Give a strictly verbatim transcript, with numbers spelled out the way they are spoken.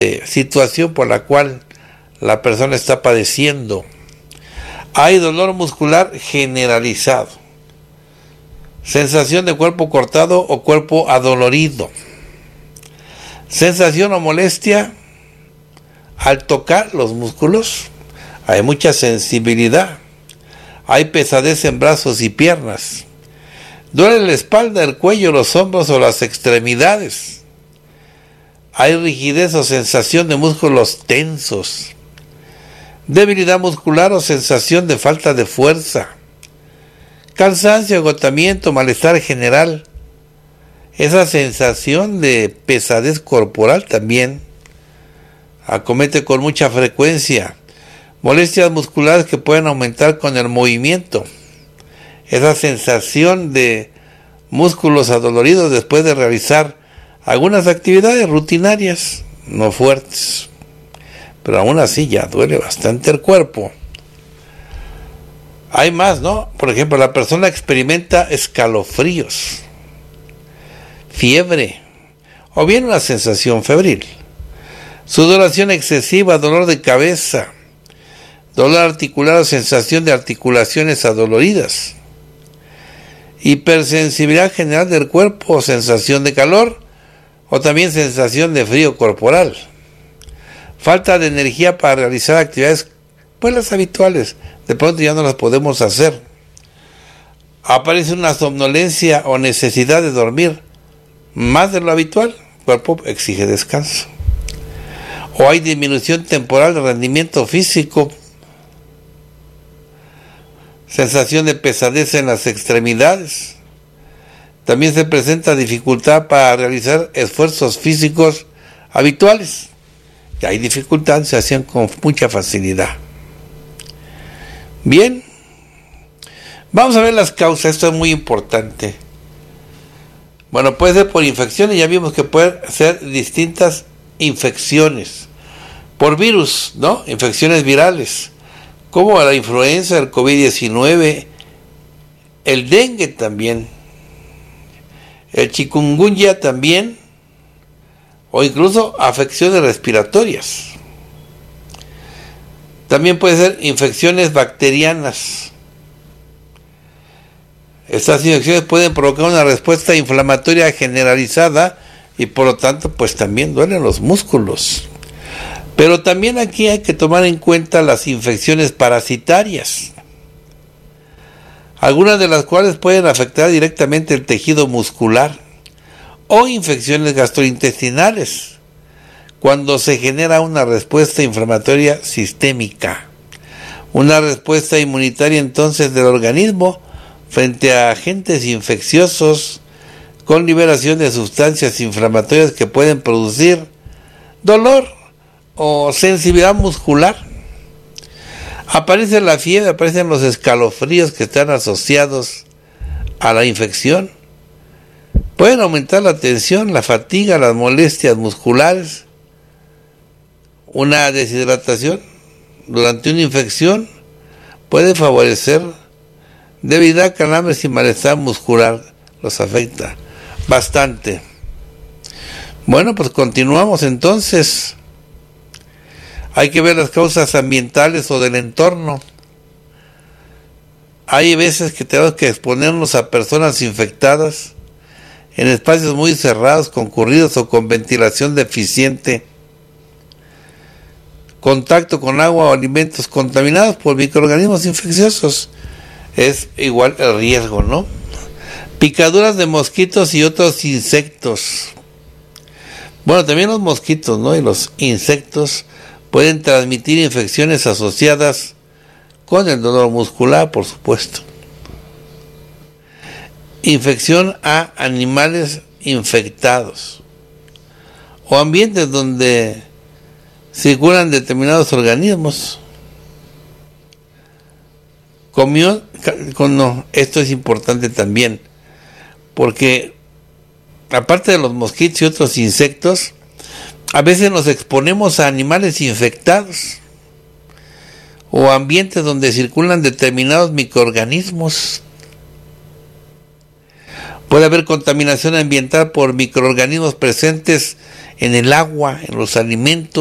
eh, situación por la cual la persona está padeciendo. Hay dolor muscular generalizado, sensación de cuerpo cortado o cuerpo adolorido, sensación o molestia al tocar los músculos, hay mucha sensibilidad, hay pesadez en brazos y piernas, duele la espalda, el cuello, los hombros o las extremidades, hay rigidez o sensación de músculos tensos, debilidad muscular o sensación de falta de fuerza, cansancio, agotamiento, malestar general, esa sensación de pesadez corporal también acomete con mucha frecuencia, molestias musculares que pueden aumentar con el movimiento, esa sensación de músculos adoloridos después de realizar algunas actividades rutinarias, no fuertes, pero aún así ya duele bastante el cuerpo. Hay más, ¿no? Por ejemplo, la persona experimenta escalofríos, fiebre, o bien una sensación febril, sudoración excesiva, dolor de cabeza, dolor articular o sensación de articulaciones adoloridas, hipersensibilidad general del cuerpo o sensación de calor, o también sensación de frío corporal, falta de energía para realizar actividades, pues las habituales, de pronto ya no las podemos hacer, aparece una somnolencia o necesidad de dormir más de lo habitual, el cuerpo exige descanso, o hay disminución temporal de rendimiento físico, sensación de pesadez en las extremidades, también se presenta dificultad para realizar esfuerzos físicos habituales, y hay dificultad, se hacían con mucha facilidad. Bien, vamos a ver las causas, esto es muy importante. Bueno, puede ser por infecciones, ya vimos que pueden ser distintas infecciones, por virus, ¿no? Infecciones virales, como la influenza, el COVID diecinueve, el dengue también, el chikungunya también, o incluso afecciones respiratorias. También puede ser infecciones bacterianas. Estas infecciones pueden provocar una respuesta inflamatoria generalizada y por lo tanto pues también duelen los músculos. Pero también aquí hay que tomar en cuenta las infecciones parasitarias, algunas de las cuales pueden afectar directamente el tejido muscular, o infecciones gastrointestinales, cuando se genera una respuesta inflamatoria sistémica, una respuesta inmunitaria entonces del organismo frente a agentes infecciosos con liberación de sustancias inflamatorias que pueden producir dolor o sensibilidad muscular. Aparece la fiebre, aparecen los escalofríos que están asociados a la infección. Pueden aumentar la tensión, la fatiga, las molestias musculares. Una deshidratación durante una infección puede favorecer debilidad, calambres y malestar muscular. Los afecta bastante. Bueno, pues continuamos entonces. Hay que ver las causas ambientales o del entorno. Hay veces que tenemos que exponernos a personas infectadas en espacios muy cerrados, concurridos o con ventilación deficiente, contacto con agua o alimentos contaminados por microorganismos infecciosos, es igual el riesgo, ¿no? Picaduras de mosquitos y otros insectos. Bueno, también los mosquitos, ¿no? Y los insectos pueden transmitir infecciones asociadas con el dolor muscular, por supuesto. Infección a animales infectados o ambientes donde circulan determinados organismos. Comió, con, no, esto es importante también, porque aparte de los mosquitos y otros insectos, a veces nos exponemos a animales infectados o ambientes donde circulan determinados microorganismos. Puede haber contaminación ambiental por microorganismos presentes en el agua, en los alimentos.